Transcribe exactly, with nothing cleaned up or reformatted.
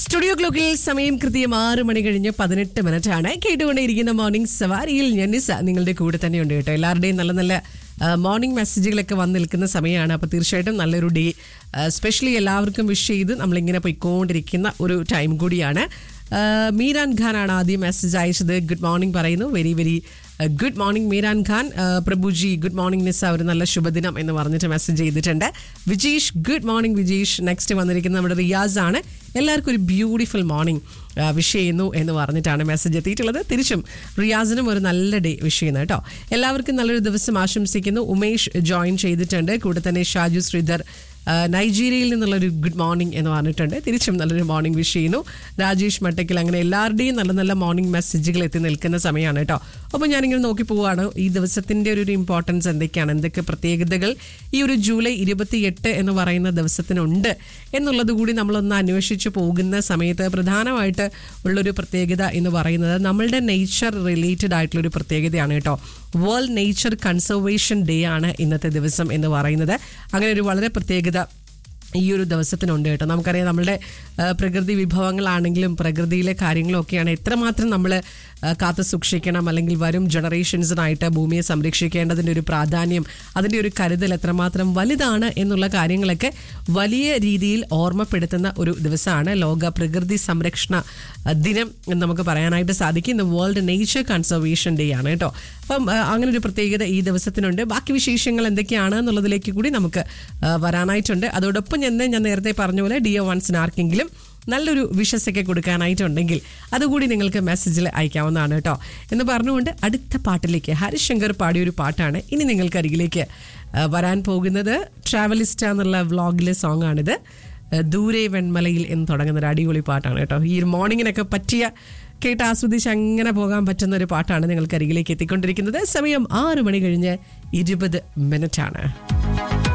Studio ക്ലോക്കിൽ സമയം കൃത്യം ആറ് മണി കഴിഞ്ഞ് പതിനെട്ട് മിനിറ്റ് ആണ്. കേട്ടുകൊണ്ടേയിരിക്കുന്ന മോർണിംഗ് സവാരിയിൽ ഞാൻ നിസ നിങ്ങളുടെ കൂടെ തന്നെയുണ്ട് കേട്ടോ. എല്ലാവരുടെയും നല്ല നല്ല മോർണിംഗ് മെസ്സേജുകളൊക്കെ വന്ന് നിൽക്കുന്ന സമയമാണ്. അപ്പോൾ തീർച്ചയായിട്ടും നല്ലൊരു ഡേ സ്പെഷ്യലി എല്ലാവർക്കും വിഷ് ചെയ്ത് നമ്മളിങ്ങനെ പോയിക്കൊണ്ടിരിക്കുന്ന ഒരു ടൈം കൂടിയാണ്. മീരാൻ ഖാനാണ് ആദ്യം മെസ്സേജ് അയച്ചത്. ഗുഡ് മോർണിംഗ് പറയുന്നു. Very very good morning Meeran Khan. പ്രഭുജി good morning നിസ, ഒരു നല്ല ശുഭദിനം എന്ന് പറഞ്ഞിട്ട് മെസ്സേജ് ചെയ്തിട്ടുണ്ട്. Vijeesh good morning Vijeesh. Next വന്നിരിക്കുന്നത് നമ്മുടെ റിയാസ് ആണ്. എല്ലാവർക്കും ഒരു ബ്യൂട്ടിഫുൾ മോർണിംഗ് വിഷ് ചെയ്യുന്നു എന്ന് പറഞ്ഞിട്ടാണ് മെസ്സേജ് എത്തിയിട്ടുള്ളത്. തിരിച്ചും റിയാസിനും ഒരു നല്ല ഡേ വിഷ് ചെയ്യുന്നു കേട്ടോ. എല്ലാവർക്കും നല്ലൊരു ദിവസം ആശംസിക്കുന്നു. ഉമേഷ് ജോയിൻ ചെയ്തിട്ടുണ്ട്. കൂടെ തന്നെ ഷാജു ശ്രീധർ നൈജീരിയയിൽ നിന്നുള്ളൊരു ഗുഡ് മോർണിംഗ് എന്ന് പറഞ്ഞിട്ടുണ്ട്. തിരിച്ചും നല്ലൊരു മോർണിംഗ് വിഷ് ചെയ്യുന്നു. രാജേഷ് മട്ടക്കിൽ. അങ്ങനെ എല്ലാവരുടെയും നല്ല നല്ല മോർണിംഗ് മെസ്സേജുകൾ എത്തി നിൽക്കുന്ന സമയമാണ് കേട്ടോ. അപ്പോൾ ഞാനിങ്ങനെ നോക്കി പോവുകയാണ് ഈ ദിവസത്തിൻ്റെ ഒരു ഇമ്പോർട്ടൻസ് എന്തൊക്കെയാണ്, എന്തൊക്കെ പ്രത്യേകതകൾ ഈ ഒരു ജൂലൈ ഇരുപത്തിയെട്ട് എന്ന് പറയുന്ന ദിവസത്തിനുണ്ട് എന്നുള്ളത് കൂടി നമ്മളൊന്ന് അന്വേഷിച്ച് പോകുന്ന സമയത്ത് പ്രധാനമായിട്ട് ഉള്ളൊരു പ്രത്യേകത എന്ന് പറയുന്നത് നമ്മളുടെ നേച്ചർ റിലേറ്റഡ് ആയിട്ടുള്ളൊരു പ്രത്യേകതയാണ് കേട്ടോ. വേൾഡ് നേച്ചർ കൺസർവേഷൻ ഡേ ആണ് ഇന്നത്തെ ദിവസം എന്ന് പറയുന്നത്. അങ്ങനെ ഒരു വളരെ പ്രത്യേകത ഈ ഒരു ദിവസത്തിനുണ്ട് കേട്ടോ. നമുക്കറിയാം നമ്മളുടെ പ്രകൃതി വിഭവങ്ങളാണെങ്കിലും പ്രകൃതിയിലെ കാര്യങ്ങളും ഒക്കെയാണ് എത്രമാത്രം നമ്മൾ കാത്തു സൂക്ഷിക്കണം, അല്ലെങ്കിൽ വരും ജനറേഷൻസിനായിട്ട് ഭൂമിയെ സംരക്ഷിക്കേണ്ടതിൻ്റെ ഒരു പ്രാധാന്യം, അതിൻ്റെ ഒരു കരുതൽ എത്രമാത്രം വലുതാണ് എന്നുള്ള കാര്യങ്ങളൊക്കെ വലിയ രീതിയിൽ ഓർമ്മപ്പെടുത്തുന്ന ഒരു ദിവസമാണ് ലോക പ്രകൃതി സംരക്ഷണ ദിനം എന്ന് നമുക്ക് പറയാനായിട്ട് സാധിക്കും. ഇന്ന് വേൾഡ് നേച്ചർ കൺസർവേഷൻ ഡേ ആണ് കേട്ടോ. അപ്പം അങ്ങനെ ഒരു പ്രത്യേകത ഈ ദിവസത്തിനുണ്ട്. ബാക്കി വിശേഷങ്ങൾ എന്തൊക്കെയാണ് എന്നുള്ളതിലേക്ക് കൂടി നമുക്ക് വരാനായിട്ടുണ്ട്. അതോടൊപ്പം ഞാൻ ഞാൻ നേരത്തെ പറഞ്ഞ പോലെ ഡിയോ വൺസിന് ആർക്കെങ്കിലും നല്ലൊരു വിഷസൊക്കെ കൊടുക്കാനായിട്ടുണ്ടെങ്കിൽ അതുകൂടി നിങ്ങൾക്ക് മെസ്സേജിൽ അയക്കാവുന്നതാണ് കേട്ടോ എന്ന് പറഞ്ഞുകൊണ്ട് അടുത്ത പാട്ടിലേക്ക് ഹരിശങ്കർ പാടിയൊരു പാട്ടാണ് ഇനി നിങ്ങൾക്ക് അരികിലേക്ക് വരാൻ പോകുന്നത്. ട്രാവലിസ്റ്റ എന്നുള്ള വ്ളോഗിലെ സോങ് ആണിത്. ദൂരെ വെൺമലയിൽ എന്ന് തുടങ്ങുന്ന ഒരു അടിപൊളി പാട്ടാണ് കേട്ടോ. ഈ ഒരു മോർണിംഗിനൊക്കെ പറ്റിയ കേട്ട് ആസ്വദിച്ച് അങ്ങനെ പോകാൻ പറ്റുന്ന ഒരു പാട്ടാണ് നിങ്ങൾക്ക് അരികിലേക്ക് എത്തിക്കൊണ്ടിരിക്കുന്നത്. സമയം ആറ് മണി കഴിഞ്ഞ് ഇരുപത് മിനിറ്റ് ആണ്.